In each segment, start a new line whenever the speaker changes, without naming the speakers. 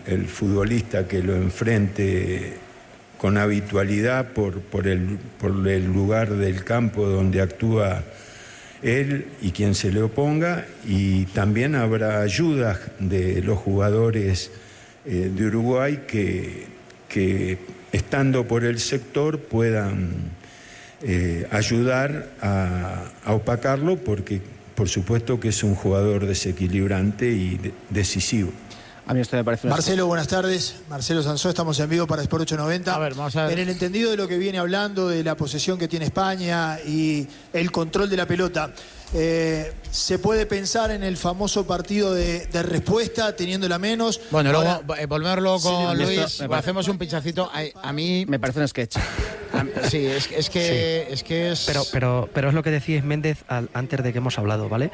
el futbolista que lo enfrente con habitualidad por el lugar del campo donde actúa él y quien se le oponga, y también habrá ayudas de los jugadores de Uruguay que estando por el sector puedan ayudar a opacarlo, porque por supuesto que es un jugador desequilibrante y decisivo.
A mí esto me parece
Marcelo, buenas tardes. Marcelo Sansó, estamos en vivo para Sport 890.
A ver, vamos a ver.
En el entendido de lo que viene hablando, de la posesión que tiene España y el control de la pelota, ¿se puede pensar en el famoso partido de respuesta, teniéndola menos?
Bueno,
ahora,
luego volverlo con Luis, hacemos un pinchacito. A mí
me parece un sketch.
Sí, es que es...
Pero es lo que decía Méndez antes de que hemos hablado, ¿vale?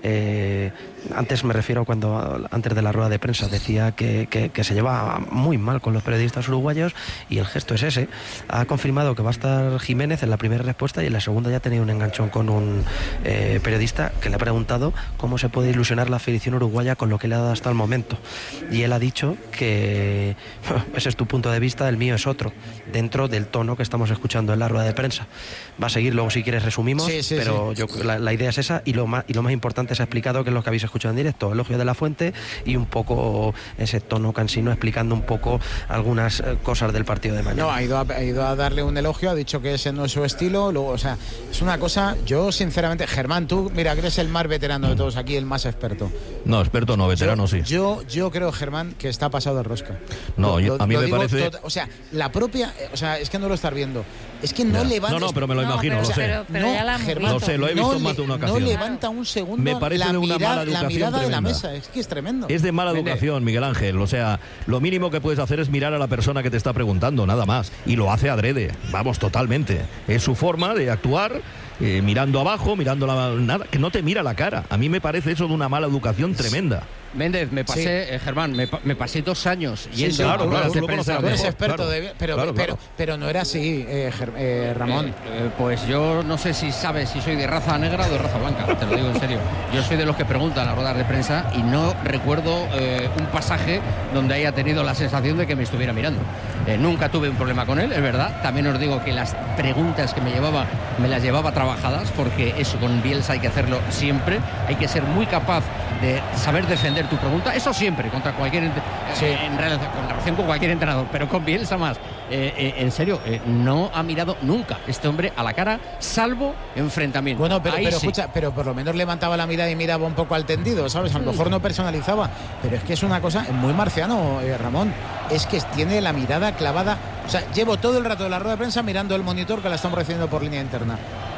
Antes me refiero antes de la rueda de prensa decía que se lleva muy mal con los periodistas uruguayos, y el gesto es ese. Ha confirmado que va a estar Jiménez en la primera respuesta, y en la segunda ya ha tenido un enganchón con un periodista que le ha preguntado cómo se puede ilusionar la afición uruguaya con lo que le ha dado hasta el momento, y él ha dicho que ese es tu punto de vista, el mío es otro, dentro del tono que estamos escuchando en la rueda de prensa. Va a seguir, luego si quieres resumimos, pero sí. La idea es esa, y lo más importante se ha explicado, que es lo que habéis escuchado en directo, elogio de la Fuente y un poco ese tono cansino explicando un poco algunas cosas del partido de mañana.
No, ha ido a darle un elogio, ha dicho que ese no es su estilo, luego, o sea, es una cosa, yo sinceramente, Germán, tú, mira, que eres el más veterano de todos aquí, el más experto.
No, experto no, veterano sí.
Yo creo, Germán, que está pasado de rosca.
No, a mí me parece...
O sea, la propia, o sea, es que no lo estás viendo. Es que no levanta...
No, pero me lo imagino, lo sé.
Pero ya la hemos
Germán,
visto.
lo sé, lo he visto en más de una ocasión.
No levanta un segundo
me parece de una mala educación
la mirada
tremenda.
de la mesa, es que es tremendo.
Es de mala educación, Miguel Ángel. O sea, lo mínimo que puedes hacer es mirar a la persona que te está preguntando, nada más. Y lo hace adrede, vamos, totalmente. Es su forma de actuar, mirando abajo, nada, que no te mira la cara. A mí me parece eso de una mala educación tremenda.
Méndez, me pasé, Germán, me pasé 2 años yendo
claro,
tú eres experto, pero no era así, Ramón.
Pues yo no sé si sabes si soy de raza negra o de raza blanca, te lo digo en serio. Yo soy de los que preguntan a las ruedas de prensa y no recuerdo un pasaje donde haya tenido la sensación de que me estuviera mirando. Nunca tuve un problema con él, es verdad. También os digo que las preguntas que me las llevaba trabajadas, porque eso con Bielsa hay que hacerlo siempre. Hay que ser muy capaz de saber defender tu pregunta, eso siempre, contra cualquier en relación con cualquier entrenador, pero con Bielsa más. En serio, no ha mirado nunca este hombre a la cara, salvo enfrentamiento.
Bueno, pero
sí.
escucha, pero por lo menos levantaba la mirada y miraba un poco al tendido, ¿sabes? A lo mejor no personalizaba, pero es que es una cosa muy marciano, Ramón. Es que tiene la mirada clavada. O sea, llevo todo el rato de la rueda de prensa mirando el monitor que la estamos recibiendo por línea interna.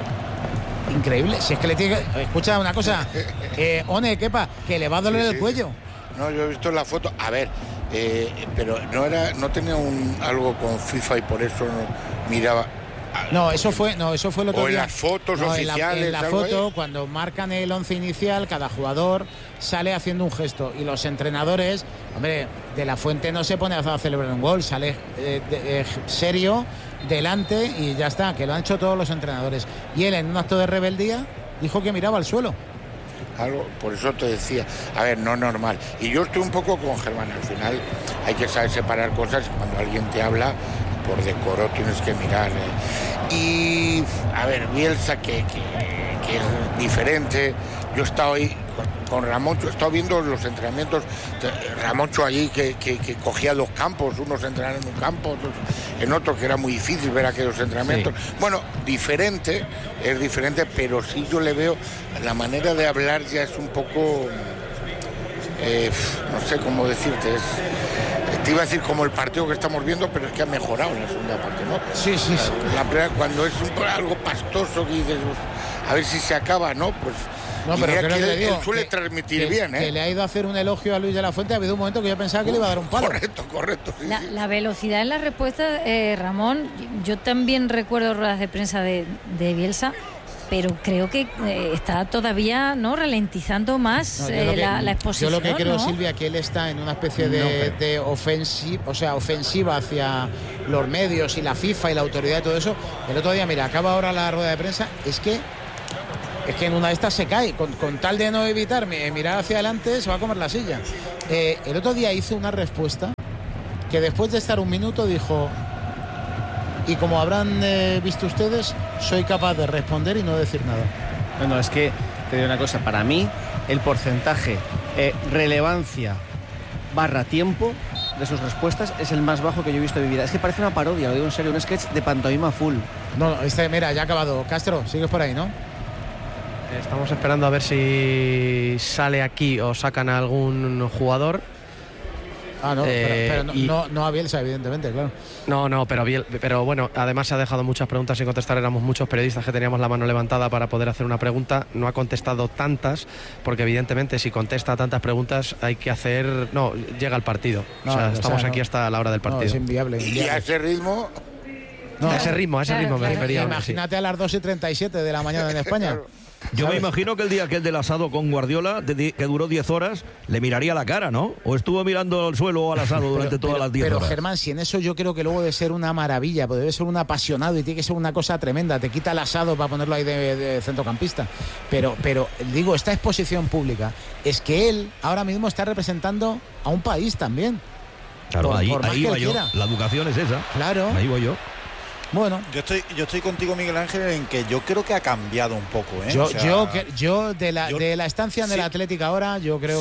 Increíble, si es que le tiene que... Escucha una cosa, One, Kepa, que le va a doler el cuello.
No, yo he visto la foto, a ver, pero no tenía algo con FIFA y por eso no miraba.
No, eso fue el otro día.
O en las fotos oficiales.
En la foto, cuando marcan el 11 inicial, cada jugador sale haciendo un gesto y los entrenadores, hombre, de la Fuente no se pone a celebrar un gol, sale serio delante y ya está, que lo han hecho todos los entrenadores. Y él, en un acto de rebeldía, dijo que miraba al suelo.
Algo, por eso te decía, a ver, no es normal. Y yo estoy un poco con Germán, al final hay que saber separar cosas. Cuando alguien te habla, por decoro tienes que mirar. Y, a ver, Bielsa, que es diferente. Yo he estado ahí con Ramoncho, he estado viendo los entrenamientos de Ramoncho allí, que cogía 2 campos, unos entrenaban en un campo, otros en otro, que era muy difícil ver aquellos entrenamientos. Sí. Bueno, es diferente, pero sí yo le veo, la manera de hablar ya es un poco, no sé cómo decirte, te iba a decir como el partido que estamos viendo, pero es que ha mejorado en la segunda parte, ¿no?
Sí.
La primera, cuando es algo pastoso que dices, a ver si se acaba, ¿no? Pues... No, pero creo que él suele transmitir bien, ¿eh?
Que le ha ido a hacer un elogio a Luis de la Fuente. Ha habido un momento que yo pensaba que le iba a dar un palo.
Correcto. Sí,
la velocidad en la respuesta, Ramón, yo también recuerdo ruedas de prensa de Bielsa, pero creo que está todavía ralentizando más la exposición.
Yo lo que creo, Silvia, que él está en una especie de ofensiva hacia los medios y la FIFA y la autoridad y todo eso. El otro día, mira, acaba ahora la rueda de prensa, es que en una de estas se cae, con tal de no evitar mirar hacia adelante, se va a comer la silla. El otro día hizo una respuesta que después de estar un minuto dijo: y como habrán visto ustedes, soy capaz de responder y no decir nada.
Bueno, es que te digo una cosa, para mí el porcentaje relevancia / tiempo de sus respuestas es el más bajo que yo he visto en mi vida. Es que parece una parodia, lo digo en serio, un sketch de pantomima full.
No, mira, ya ha acabado. Castro, sigues por ahí, ¿no?
Estamos esperando a ver si sale aquí o sacan a algún jugador.
No, pero no a Bielsa, evidentemente, claro.
No, pero bueno, además se ha dejado muchas preguntas sin contestar. Éramos muchos periodistas que teníamos la mano levantada para poder hacer una pregunta. No ha contestado tantas, porque evidentemente si contesta tantas preguntas hay que hacer... No, llega el partido. Estamos aquí hasta la hora del partido.
No, es inviable.
Y a ese ritmo...
A ese ritmo me refería.
Imagínate a las 2:37 de la mañana en España.
Yo me imagino que el día aquel del asado con Guardiola, que duró 10 horas, le miraría la cara, ¿no? ¿O estuvo mirando al suelo o al asado durante todas las 10 horas?
Pero Germán, si en eso yo creo que luego debe ser una maravilla, porque debe ser un apasionado y tiene que ser una cosa tremenda. Te quita el asado para ponerlo ahí de centrocampista. Pero digo, esta exposición pública es que él ahora mismo está representando a un país también.
Claro, ahí va yo. La educación es esa.
Claro.
Ahí voy yo.
Bueno,
yo estoy contigo, Miguel Ángel, en que yo creo que ha cambiado un poco, ¿eh?
Yo de la estancia en el Atlético ahora, yo creo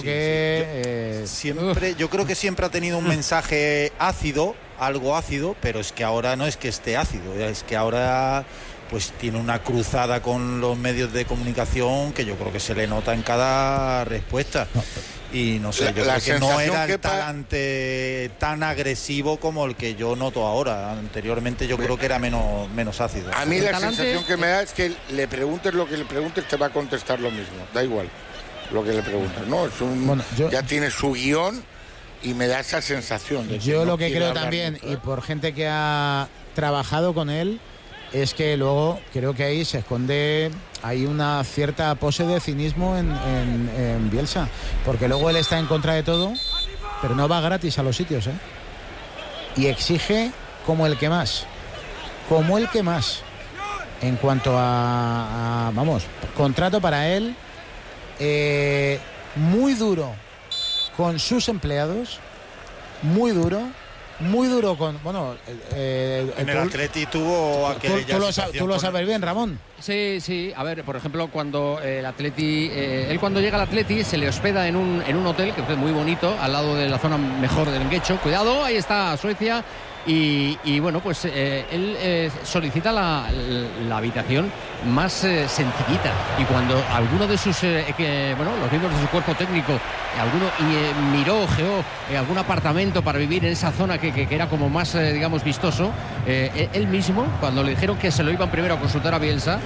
yo creo que siempre ha tenido un mensaje ácido, algo ácido, pero es que ahora no es que esté ácido, es que ahora pues tiene una cruzada con los medios de comunicación que yo creo que se le nota en cada respuesta. Y no sé, yo creo que no era el talante tan agresivo como el que yo noto ahora. Anteriormente yo creo que era menos ácido.
A mí la sensación que me da es que le preguntes lo que le preguntes, te va a contestar lo mismo. Da igual lo que le preguntes, ¿no? Ya tiene su guión y me da esa sensación. De que
yo lo que creo también, y por gente que ha trabajado con él, es que luego creo que ahí se esconde, hay una cierta pose de cinismo en Bielsa, porque luego él está en contra de todo, pero no va gratis a los sitios, y exige como el que más, en cuanto a contrato para él, muy duro con sus empleados, muy duro con... Bueno,
en el Atleti tuvo aquella
tú lo sabes bien, Ramón.
Sí. A ver, por ejemplo, cuando el Atleti... él cuando llega al Atleti se le hospeda en un hotel que fue muy bonito, al lado de la zona mejor del Guecho. Cuidado, ahí está Suecia. Y bueno, pues él solicita la habitación más sencillita, y cuando alguno de sus los miembros de su cuerpo técnico, alguno ojeó algún apartamento para vivir en esa zona que era como más digamos vistoso, él mismo, cuando le dijeron que se lo iban primero a consultar a Bielsa,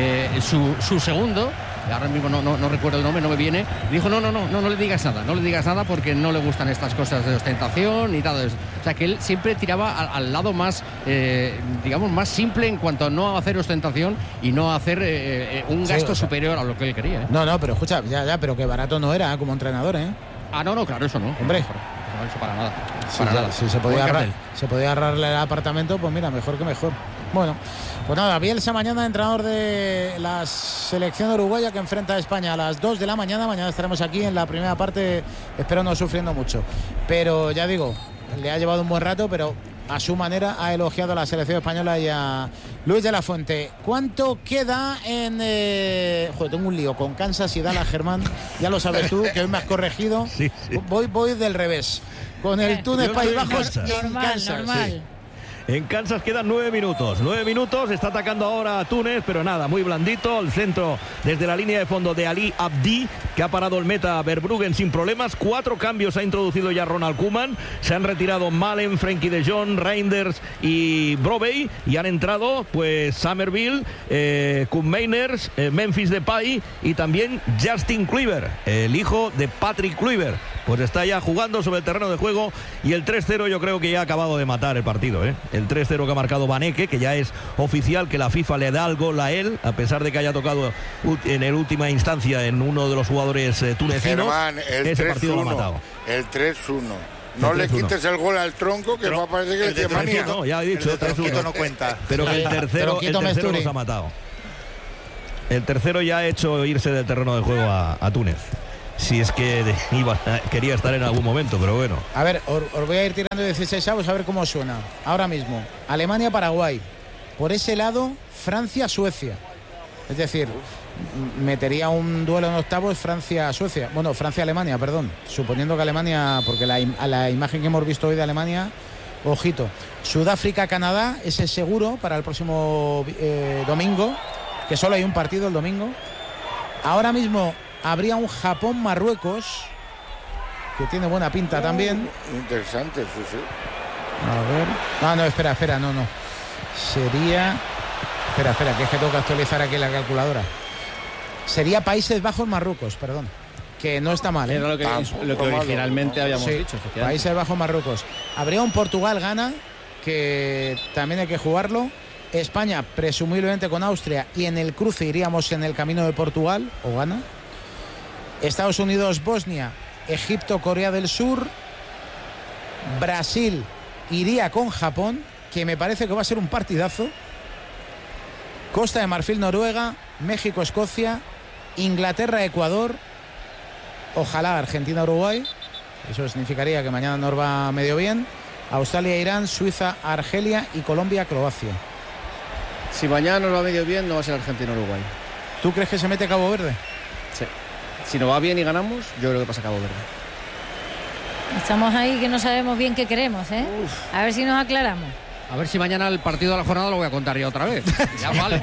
su segundo, ahora mismo no recuerdo el nombre, no me viene, dijo no le digas nada porque no le gustan estas cosas de ostentación ni nada de eso. O sea que él siempre tiraba al lado más digamos más simple en cuanto a no hacer ostentación y no hacer un gasto superior a lo que él quería.
No, pero escucha, ya, pero que barato no era como entrenador,
no, claro, eso no.
Hombre.
No, eso para nada.
Si se podía ahorrarle el apartamento, pues mira, mejor que mejor. Bueno, pues nada, Bielsa mañana, entrenador de la selección uruguaya que enfrenta a España a las 2 de la mañana. Mañana estaremos aquí en la primera parte, espero no sufriendo mucho. Pero ya digo, le ha llevado un buen rato, pero a su manera ha elogiado a la selección española y a Luis de la Fuente. ¿Cuánto queda en...? Tengo un lío con Kansas y Dallas, Germán. Ya lo sabes tú, que hoy me has corregido. Sí. Voy del revés. Con el Túnez, Países Bajos y en Kansas.
Normal.
Sí. En Kansas quedan 9 minutos. 9 minutos, está atacando ahora a Túnez, pero nada, muy blandito. El centro desde la línea de fondo de Ali Abdi, que ha parado el meta Verbruggen sin problemas. 4 cambios ha introducido ya Ronald Koeman. Se han retirado Malen, Frenkie de Jong, Reinders y Brobbey. Y han entrado pues Somerville, Koen Meiners, Memphis Depay y también Justin Kluivert, el hijo de Patrick Kluivert. Pues está ya jugando sobre el terreno de juego, y el 3-0 yo creo que ya ha acabado de matar el partido, El 3-0 que ha marcado Baneke, que ya es oficial que la FIFA le da el gol a él, a pesar de que haya tocado en última instancia en uno de los jugadores tunecinos.
Germán,
ese partido lo ha matado.
El 3-1. No le quites el gol al tronco, que va a parecer que el manía.
No, ya he dicho, el 3-1 no cuenta. Pero que el tercero los ha matado. El tercero ya ha hecho irse del terreno de juego a Túnez. si es que quería estar en algún momento, pero bueno.
A ver, os voy a ir tirando 16avos a ver cómo suena. Ahora mismo, Alemania-Paraguay. Por ese lado, Francia-Suecia. Es decir, metería un duelo en octavos Francia-Suecia. Bueno, Francia-Alemania, perdón. Suponiendo que Alemania, porque a la imagen que hemos visto hoy de Alemania, ojito. Sudáfrica-Canadá, ese es seguro para el próximo domingo, que solo hay un partido el domingo. Ahora mismo habría un Japón-Marruecos, que tiene buena pinta también.
Interesante, sí.
A ver. No, espera, no. Sería... Espera, que es que tengo que actualizar aquí la calculadora. Sería Países Bajos-Marruecos, perdón. Que no está mal, ¿eh?
Era lo que originalmente habíamos dicho.
Países Bajos-Marruecos. Habría un Portugal-Ghana, que también hay que jugarlo. España, presumiblemente con Austria, y en el cruce iríamos en el camino de Portugal o Ghana. Estados Unidos-Bosnia, Egipto-Corea del Sur. Brasil iría con Japón, que me parece que va a ser un partidazo. Costa de Marfil, Noruega, México, Escocia, Inglaterra, Ecuador, ojalá Argentina, Uruguay, eso significaría que mañana nos va medio bien. Australia, Irán, Suiza, Argelia y Colombia, Croacia.
Si mañana nos va medio bien, no va a ser Argentina, Uruguay.
¿Tú crees que se mete Cabo Verde?
Sí. Si nos va bien y ganamos, yo creo que pasa Cabo Verde.
Estamos ahí que no sabemos bien qué queremos, ¿eh? A ver si nos aclaramos.
A ver si mañana el partido de la jornada lo voy a contar yo otra vez. Ya vale.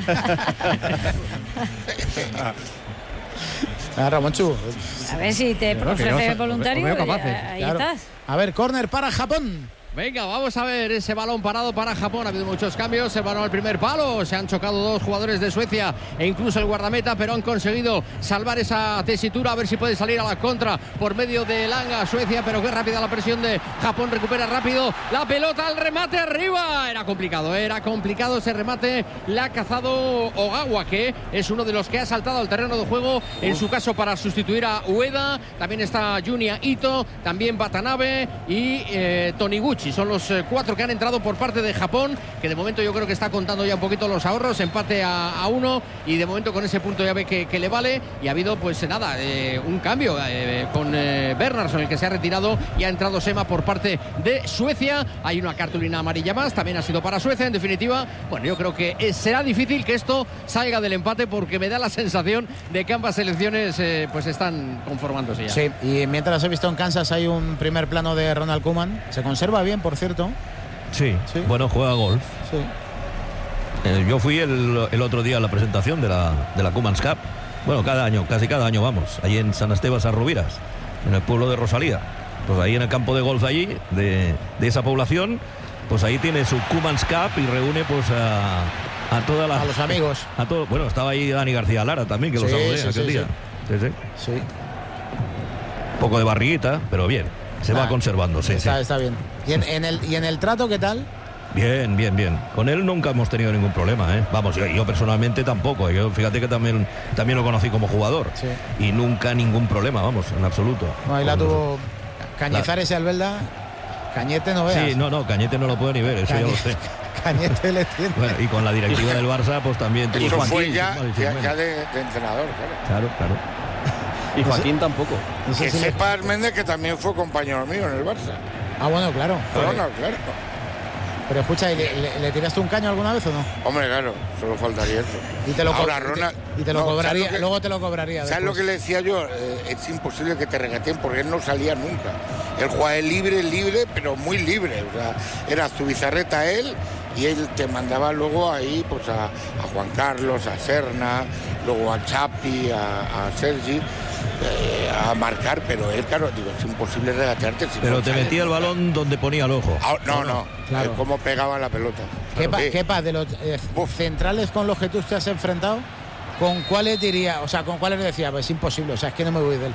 Ramonchu.
A ver si te ofrece voluntario. Ahí
claro.
Estás.
A ver, córner para Japón.
Venga, vamos a ver ese balón parado para Japón. Ha habido muchos cambios. El balón al primer palo. Se han chocado dos jugadores de Suecia e incluso el guardameta, pero han conseguido salvar esa tesitura. A ver si puede salir a la contra por medio de Langa, Suecia, pero qué rápida la presión de Japón. Recupera rápido la pelota, al remate arriba. Era complicado ese remate. La ha cazado Ogawa, que es uno de los que ha saltado al terreno de juego. En su caso, para sustituir a Ueda. También está Junya Ito, también Watanabe y Toniguchi. Son los 4 que han entrado por parte de Japón, que de momento yo creo que está contando ya un poquito los ahorros. Empate a 1 y de momento con ese punto ya ve que le vale. Y ha habido pues nada, un cambio con Bernhardsson, el que se ha retirado, y ha entrado Sema por parte de Suecia. Hay una cartulina amarilla más, también ha sido para Suecia. En definitiva, bueno, yo creo que será difícil que esto salga del empate, porque me da la sensación de que ambas selecciones pues están conformándose ya.
Sí, y mientras he visto en Kansas hay un primer plano de Ronald Koeman. Se conserva bien, por cierto.
Sí, bueno, juega golf.
Sí.
Yo fui el otro día a la presentación de la Koeman's Cup. Bueno, casi cada año vamos. Allí en San Esteban, Sarrubiras, en el pueblo de Rosalía. Pues ahí en el campo de golf allí, de esa población, pues ahí tiene su Koeman's Cup y reúne pues a todas las...
A los amigos.
Bueno, estaba ahí Dani García Lara también, que lo saludé aquel día.
Sí.
Un poco de barriguita, pero bien. Se va conservando, sí.
Está bien. ¿Y en el trato qué tal?
Bien. Con él nunca hemos tenido ningún problema, ¿eh? Vamos, yo personalmente tampoco. Yo fíjate que también lo conocí como jugador. Sí. Y nunca ningún problema, vamos, en absoluto.
No, ahí la tuvo Cañizares y Albelda. Cañete no veas.
Sí, no, Cañete no lo puede ni ver, eso ya lo sé.
Cañete le tiene.
Bueno, y con la directiva del Barça, pues también...
Eso fue ya de entrenador, claro.
Claro.
Y Joaquín tampoco.
Que sepa Arméndez, que también fue compañero mío en el Barça.
Ah, bueno, claro.
Claro.
Pero escucha, ¿y le tiraste un caño alguna vez o no?
Hombre, claro, solo faltaría eso.
Y te lo cobraría,
¿sabes
luego te lo cobraría.
¿Sabes lo que le decía yo? Es imposible que te regateen, porque él no salía nunca. Él jugaba libre, pero muy libre. O sea, era Zubizarreta él, y él te mandaba luego ahí pues a Juan Carlos, a Serna, luego a Chapi, a Sergi, a marcar, pero él, claro, digo, es imposible regatearte. Si
pero
no
te metía el balón donde ponía el ojo.
No, claro. Cómo pegaba la pelota.
Kepa, de los centrales con los que tú te has enfrentado, ¿con cuáles diría? O sea, ¿con cuáles le decía? Pues es imposible, o sea, es que no me voy de él.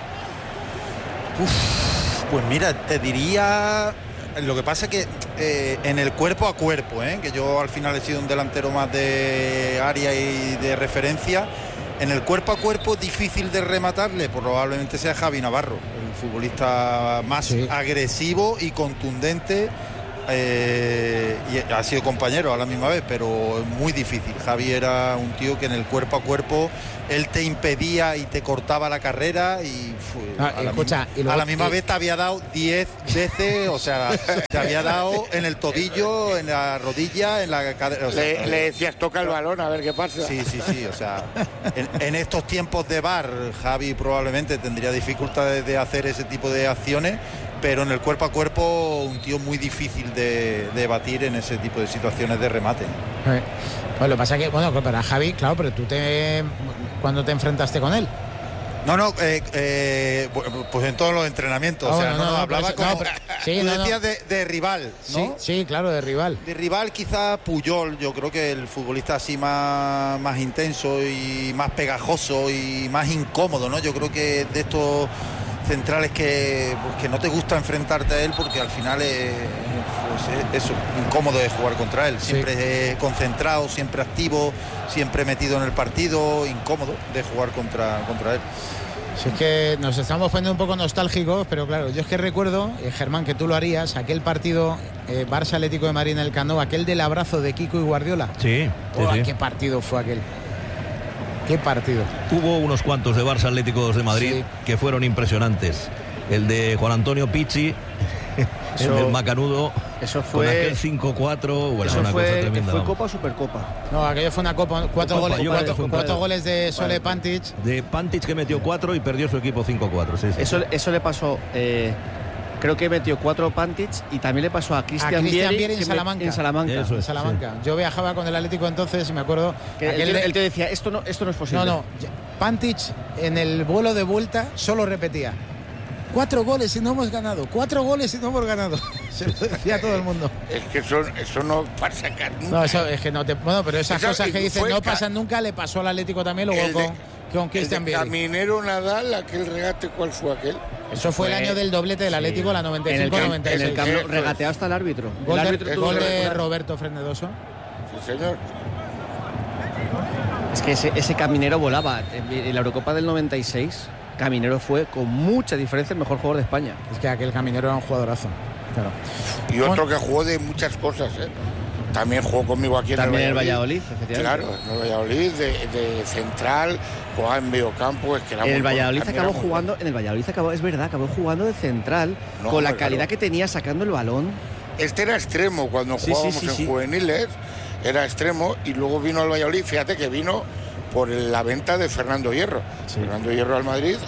Pues mira, te diría... Lo que pasa es que en el cuerpo a cuerpo, que yo al final he sido un delantero más de área y de referencia, en el cuerpo a cuerpo difícil de rematarle, probablemente sea Javi Navarro, el futbolista más agresivo y contundente y ha sido compañero a la misma vez, pero muy difícil. Javi era un tío que en el cuerpo a cuerpo él te impedía y te cortaba la carrera y a la misma vez te había dado 10 veces, o sea, te había dado en el tobillo, en la rodilla, en la cadera. O sea,
le decías toca el balón a ver qué pasa.
Sí, o sea, en estos tiempos de VAR Javi probablemente tendría dificultades de hacer ese tipo de acciones, pero en el cuerpo a cuerpo un tío muy difícil de batir en ese tipo de situaciones de remate.
Pues lo que pasa es que, bueno, para Javi, claro, pero tú ¿cuándo te enfrentaste con él?
No, pues en todos los entrenamientos. O sea, hablaba como... Sí, tú decías de rival, ¿no?
Sí, claro, de rival.
De rival quizá Puyol, yo creo que el futbolista así más intenso y más pegajoso y más incómodo, ¿no? Yo creo que de estos centrales que no te gusta enfrentarte a él porque al final es incómodo de jugar contra él. Siempre concentrado, siempre activo, siempre metido en el partido, incómodo de jugar contra él.
Si es que nos estamos poniendo un poco nostálgicos, pero claro, yo es que recuerdo, Germán, que tú lo harías, aquel partido Barça Atlético de Madrid en el Camp Nou, aquel del abrazo de Kiko y Guardiola.
Sí.
¿Qué partido fue aquel? ¿Qué partido?
Hubo unos cuantos de Barça Atléticos de Madrid que fueron impresionantes. El de Juan Antonio Pizzi, el del Macanudo.
Eso fue
con aquel 5-4, bueno,
eso
una
fue,
cosa tremenda.
¿Fue Copa o Supercopa?
No, aquello fue una Copa, cuatro goles de Sole Pantic.
De Pantic, que metió 4 y perdió su equipo 5-4. Sí.
Eso le pasó, creo que metió 4 Pantic y también le pasó a Cristian Vieri
en Salamanca.
En Salamanca.
Sí. Yo viajaba con el Atlético entonces y me acuerdo
que él te decía, esto no es posible.
No, Pantic en el vuelo de vuelta solo repetía: 4 goles y no hemos ganado, 4 goles y no hemos ganado. Se lo decía a todo el mundo.
Es que eso no pasa nunca.
No, eso es que no te... Bueno, pero esas cosas que dicen no pasan nunca, le pasó al Atlético también luego con Cristian Vieri.
Caminero Nadal, aquel regate, ¿cuál fue aquel?
Eso fue el año del doblete del Atlético, la 95-96.
En el Camp Nou regateó hasta el árbitro.
Gol de Roberto Frendedoso.
Sí, señor.
Es que ese Caminero volaba. En la Eurocopa del 96... Caminero fue con mucha diferencia el mejor jugador de España.
Es que aquel Caminero era un jugadorazo. Claro.
Y otro que jugó de muchas cosas, ¿eh? También jugó conmigo aquí
en el Valladolid, efectivamente.
Claro, en el Valladolid, de central, jugaba en mediocampo. Es que era
en el Valladolid acabó jugando, es verdad, acabó jugando de central, con la calidad que tenía sacando el balón.
Este era extremo cuando jugábamos en juveniles, era extremo, y luego vino al Valladolid, fíjate que vino por la venta de Fernando Hierro. Fernando Hierro al Madrid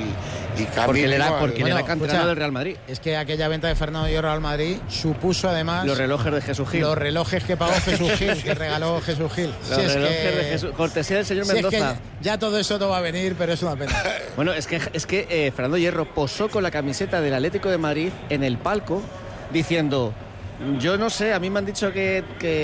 y
porque él era canterano del Real Madrid.
Es que aquella venta de Fernando Hierro al Madrid supuso además
los relojes de Jesús Gil.
Los relojes que pagó Jesús Gil, que regaló Jesús Gil.
Los relojes de Jesús, cortesía del señor Mendoza.
Es que ya todo eso no va a venir, pero es una pena.
Bueno, es que Fernando Hierro posó con la camiseta del Atlético de Madrid en el palco diciendo: yo no sé, a mí me han dicho que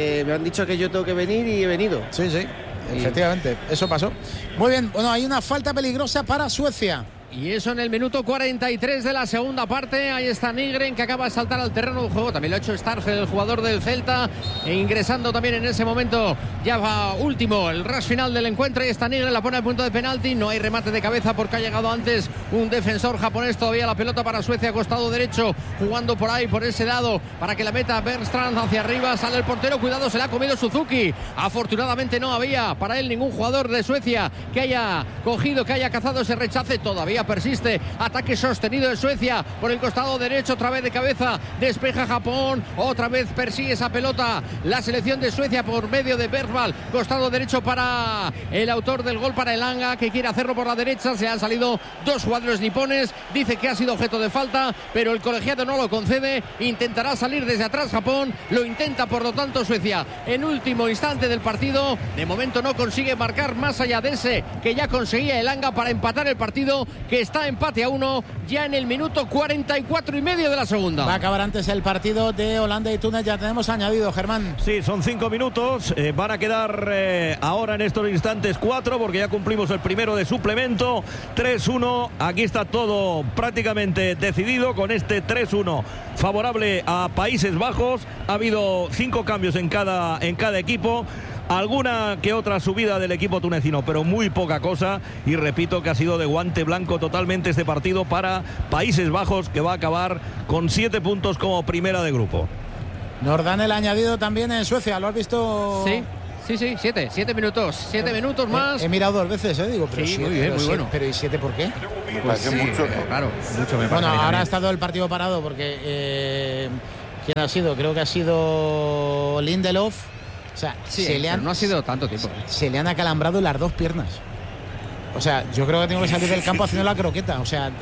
yo tengo que venir y he venido.
Sí. Efectivamente, eso pasó. Muy bien, bueno, hay una falta peligrosa para Suecia.
Y eso en el minuto 43 de la segunda parte. Ahí está Nygren, que acaba de saltar al terreno de juego. También lo ha hecho Starfel, el jugador del Celta, e ingresando también en ese momento. Ya va último el rush final del encuentro. Y está Nygren, la pone al punto de penalti. No hay remate de cabeza porque ha llegado antes un defensor japonés. Todavía la pelota para Suecia, costado derecho, jugando por ahí, por ese lado, para que la meta Bergstrand hacia arriba. Sale el portero, cuidado, se la ha comido Suzuki. Afortunadamente no había para él ningún jugador de Suecia que haya cogido, que haya cazado ese rechace. Todavía persiste ataque sostenido de Suecia por el costado derecho, otra vez de cabeza, despeja Japón, otra vez persigue esa pelota la selección de Suecia por medio de Bergvall, costado derecho para el autor del gol, para Elanga, que quiere hacerlo por la derecha. Se han salido 2 jugadores nipones, dice que ha sido objeto de falta, pero el colegiado no lo concede. Intentará salir desde atrás Japón, lo intenta por lo tanto Suecia en último instante del partido. De momento no consigue marcar más allá de ese que ya conseguía Elanga para empatar el partido, que está empate a 1 ya en el minuto 44 y medio de la segunda.
Va a acabar antes el partido de Holanda y Túnez. Ya tenemos añadido, Germán.
Sí, son 5 minutos. Van a quedar ahora en estos instantes 4, porque ya cumplimos el primero de suplemento. 3-1. Aquí está todo prácticamente decidido con este 3-1 favorable a Países Bajos. Ha habido 5 cambios en cada equipo. Alguna que otra subida del equipo tunecino, pero muy poca cosa, y repito que ha sido de guante blanco totalmente este partido para Países Bajos, que va a acabar con 7 puntos como primera de grupo.
Nos dan el añadido también en Suecia, ¿lo has visto?
Sí, 7 minutos. 7 minutos más.
He mirado 2 veces, digo, pero
sí, muy bien, muy bueno.
Pero ¿y 7 por qué?
Me parece mucho, ¿no?
Claro, mucho me parece.
Bueno, ahora ha estado el partido parado porque ¿quién ha sido? Creo que ha sido Lindelof. O sea,
no ha sido tanto tiempo.
Se le han acalambrado las 2 piernas. O sea, yo creo que tengo que salir del campo haciendo la croqueta. O sea,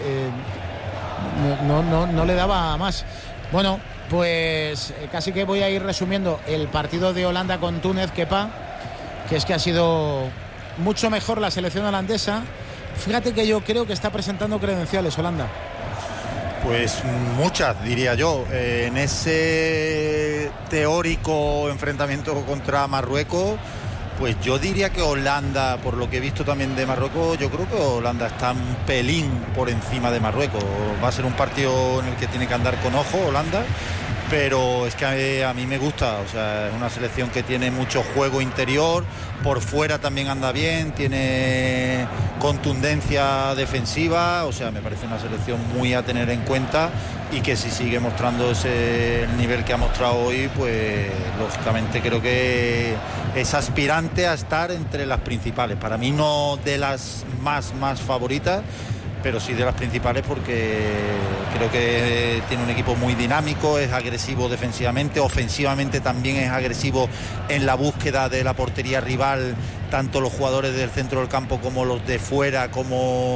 no le daba más. Bueno, pues casi que voy a ir resumiendo el partido de Holanda con Túnez, Kepa, que es que ha sido mucho mejor la selección holandesa. Fíjate que yo creo que está presentando credenciales Holanda.
Pues muchas, diría yo. En ese teórico enfrentamiento contra Marruecos, pues yo diría que Holanda, por lo que he visto también de Marruecos, yo creo que Holanda está un pelín por encima de Marruecos. Va a ser un partido en el que tiene que andar con ojo Holanda, pero es que a mí me gusta. O sea, es una selección que tiene mucho juego interior, por fuera también anda bien, tiene contundencia defensiva. O sea, me parece una selección muy a tener en cuenta y que si sigue mostrando el nivel que ha mostrado hoy, pues lógicamente creo que es aspirante a estar entre las principales. Para mí no de las más favoritas, pero sí de las principales, porque creo que tiene un equipo muy dinámico, es agresivo defensivamente, ofensivamente también es agresivo en la búsqueda de la portería rival, tanto los jugadores del centro del campo como los de fuera, como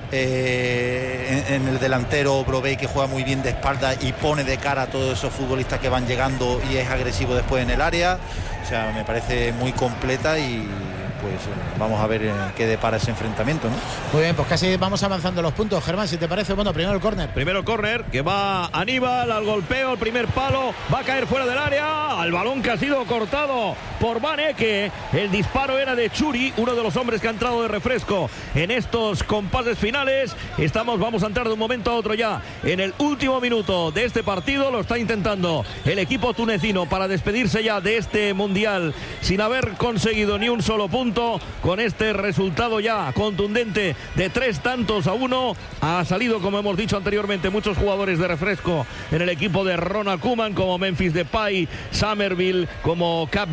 en el delantero Brobbey, que juega muy bien de espalda y pone de cara a todos esos futbolistas que van llegando, y es agresivo después en el área. O sea, me parece muy completa y pues vamos a ver qué depara ese enfrentamiento, ¿no?
Muy bien, pues casi vamos avanzando los puntos, Germán, si te parece. Bueno, primero el córner.
Primero el córner, que va Aníbal al golpeo, el primer palo, va a caer fuera del área, al balón que ha sido cortado por Van Ecke. El disparo era de Churi, uno de los hombres que ha entrado de refresco en estos compases finales. Vamos a entrar de un momento a otro ya en el último minuto de este partido. Lo está intentando el equipo tunecino para despedirse ya de este mundial sin haber conseguido ni un solo punto. Con este resultado ya contundente de 3-1, ha salido, como hemos dicho anteriormente, muchos jugadores de refresco en el equipo de Ronald Koeman, como Memphis Depay, Somerville, como Cap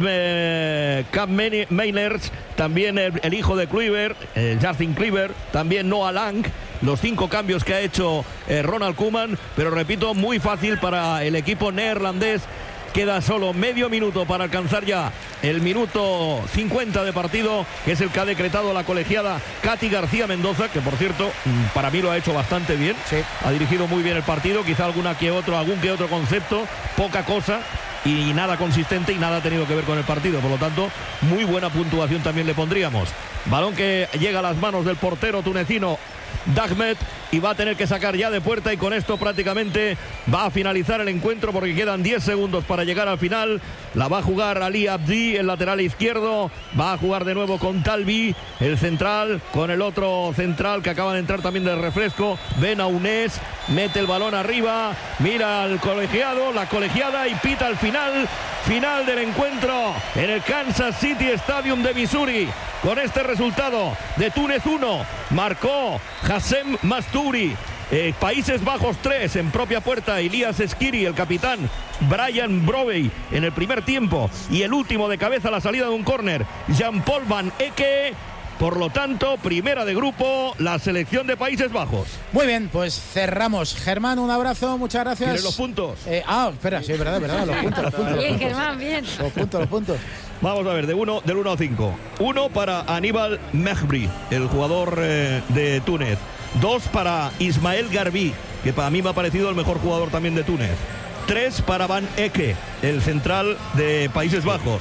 Meiners, también el hijo de Kluivert, Justin Kluivert, también Noah Lang. Los 5 cambios que ha hecho Ronald Koeman, pero repito, muy fácil para el equipo neerlandés. Queda solo medio minuto para alcanzar ya el minuto 50 de partido, que es el que ha decretado la colegiada Katy García Mendoza, que por cierto, para mí lo ha hecho bastante bien.
Sí.
Ha dirigido muy bien el partido, quizá algún que otro concepto, poca cosa y nada consistente, y nada ha tenido que ver con el partido. Por lo tanto, muy buena puntuación también le pondríamos. Balón que llega a las manos del portero tunecino Dahmed, y va a tener que sacar ya de puerta, y con esto prácticamente va a finalizar el encuentro, porque quedan 10 segundos para llegar al final. La va a jugar Ali Abdi, el lateral izquierdo, va a jugar de nuevo con Talbi, el central, con el otro central que acaba de entrar también del refresco, Ben Aunés, mete el balón arriba, mira al colegiado, la colegiada, y pita el final del encuentro en el Kansas City Stadium de Missouri. Con este resultado de Túnez 1, marcó Hassem Mastouri. Países Bajos 3, en propia puerta Elias Skiri, el capitán Brian Brobbey en el primer tiempo, y el último de cabeza a la salida de un córner, Jean-Paul Van Ecke. Por lo tanto, primera de grupo, la selección de Países Bajos.
Muy bien, pues cerramos. Germán, un abrazo, muchas gracias.
¿Quieres los puntos?
Espera, sí, es verdad, los puntos.
Bien, Germán, bien.
Los puntos.
Vamos a ver, del 1 al 5. 1 para Aníbal Mehbri, el jugador de Túnez. 2 para Ismael Garbi, que para mí me ha parecido el mejor jugador también de Túnez. 3 para Van Ecke, el central de Países Bajos.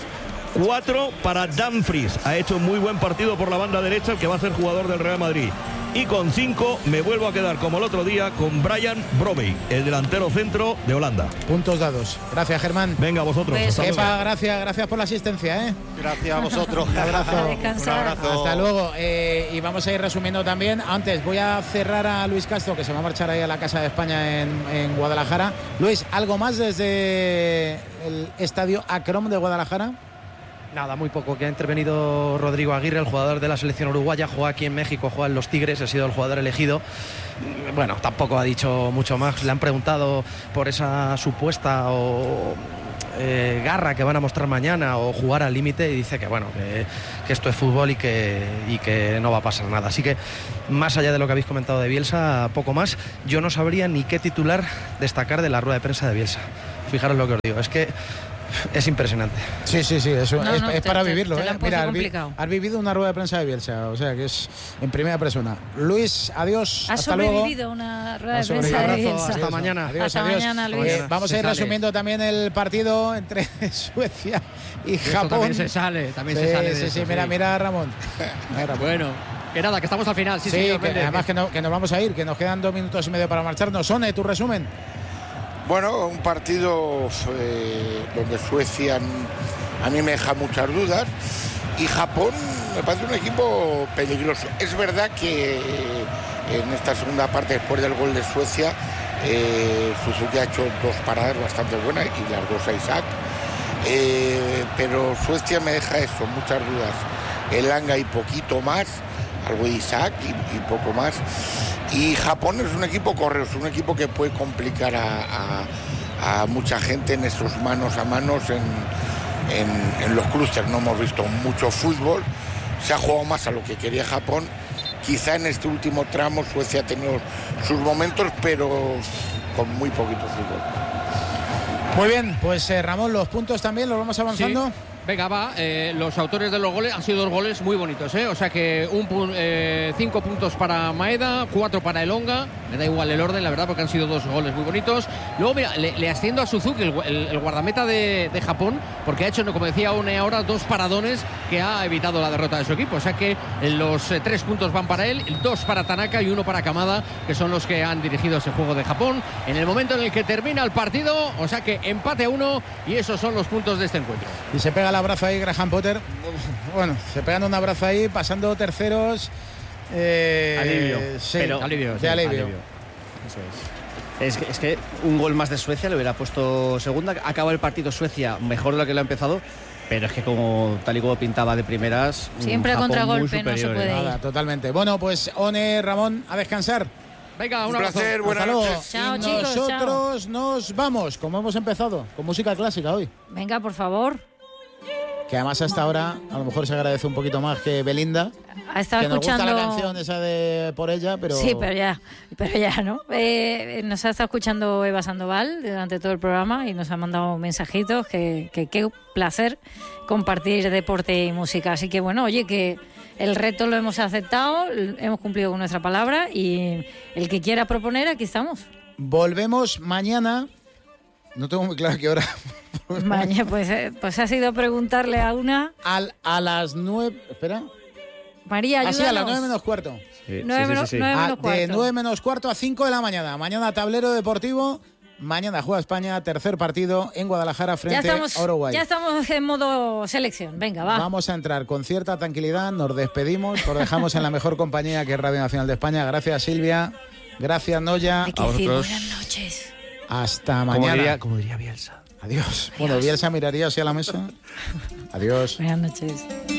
4 para Dumfries, ha hecho muy buen partido por la banda derecha, el que va a ser jugador del Real Madrid. Y con 5 me vuelvo a quedar como el otro día con Brian Brobbey, el delantero centro de Holanda.
Puntos dados. Gracias, Germán.
Venga, vosotros.
Epa, gracias por la asistencia.
Gracias a vosotros.
Un abrazo.
Un abrazo.
Hasta luego. Y vamos a ir resumiendo también. Antes voy a cerrar a Luis Castro, que se va a marchar ahí a la Casa de España en Guadalajara. Luis, ¿algo más desde el estadio Akron de Guadalajara?
Nada, muy poco, que ha intervenido Rodrigo Aguirre, el jugador de la selección uruguaya, juega aquí en México, juega en los Tigres, ha sido el jugador elegido. Bueno, tampoco ha dicho mucho más. Le han preguntado por esa supuesta garra que van a mostrar mañana o jugar al límite, y dice que bueno, que esto es fútbol y que no va a pasar nada. Así que, más allá de lo que habéis comentado de Bielsa, poco más. Yo no sabría ni qué titular destacar de la rueda de prensa de Bielsa. Fijaros lo que os digo, es que es impresionante.
Sí, eso es para vivirlo. Mira,
has
vivido una rueda de prensa de Bielsa, o sea que es en primera persona. Luis, adiós.
Has sobrevivido una rueda de prensa de Bielsa.
Hasta mañana.
Adiós.
Mañana, Luis.
Vamos a ir resumiendo también el partido entre Suecia y Japón.
También se sale.
Sí, mira Ramón.
Bueno, que nada, que estamos al final. Sí, señor,
además que nos vamos a ir, que nos quedan 2 minutos y medio para marcharnos. Sone, tu resumen.
Bueno, un partido donde Suecia a mí me deja muchas dudas y Japón me parece un equipo peligroso. Es verdad que en esta segunda parte, después del gol de Suecia, Suzuki ha hecho 2 paradas bastante buenas y las 2 a Isaac. Pero Suecia me deja eso, muchas dudas. Elanga y poquito más, algo de Isaac y poco más. Y Japón es un equipo correoso, un equipo que puede complicar a mucha gente en esos manos a manos en los clústeres. No hemos visto mucho fútbol, se ha jugado más a lo que quería Japón. Quizá en este último tramo Suecia ha tenido sus momentos, pero con muy poquito fútbol.
Muy bien, pues Ramón, los puntos también los vamos avanzando.
Sí. Venga, va, los autores de los goles han sido 2 goles muy bonitos, o sea que 5 puntos para Maeda, 4 para Elonga, me da igual el orden, la verdad, porque han sido 2 goles muy bonitos. Luego, mira, le asciendo a Suzuki, el guardameta de Japón, porque ha hecho, como decía One ahora, 2 paradones que ha evitado la derrota de su equipo, o sea que los 3 puntos van para él, 2 para Tanaka y 1 para Kamada, que son los que han dirigido ese juego de Japón en el momento en el que termina el partido, o sea que empate a 1 y esos son los puntos de este encuentro.
Y se pega el abrazo ahí Graham Potter. Bueno, se pegan un abrazo ahí, pasando terceros.
Alivio.
Sí,
pero
alivio.
Eso es que un gol más de Suecia le hubiera puesto segunda. Acaba el partido Suecia mejor de lo que lo ha empezado, pero es que tal y como pintaba de primeras,
siempre a contragolpe, no se puede ir.
Nada, totalmente. Bueno, pues One, Ramón, a descansar.
Venga, un
placer, buenas noches.
Chao,
y
chicos,
nosotros
chao.
Nos vamos, como hemos empezado, con música clásica hoy.
Venga, por favor.
Que además hasta ahora a lo mejor se agradece un poquito más que Belinda.
Ha estado
que nos
escuchando
gusta la canción esa de Por ella, pero...
Sí, pero ya, ¿no? Nos ha estado escuchando Eva Sandoval durante todo el programa y nos ha mandado mensajitos que qué placer compartir deporte y música. Así que bueno, oye, que el reto lo hemos aceptado, hemos cumplido con nuestra palabra y el que quiera proponer, aquí estamos.
Volvemos mañana. No tengo muy claro qué hora.
Mañana, pues ha sido preguntarle a una...
A las 9... Espera.
María, ayúdanos.
Sí, a las 9 menos cuarto.
Sí. 9 menos cuarto.
De 9 menos cuarto a 5 de la mañana. Mañana tablero deportivo. Mañana juega España, tercer partido en Guadalajara frente a Uruguay.
Ya estamos en modo selección. Venga, va.
Vamos a entrar con cierta tranquilidad. Nos despedimos. Os dejamos en la mejor compañía que es Radio Nacional de España. Gracias, Silvia. Gracias, Noya.
Hay que decir buenas noches.
Hasta mañana.
Como diría Bielsa.
Adiós. Bueno, Bielsa miraría hacia la mesa. Adiós.
Buenas noches.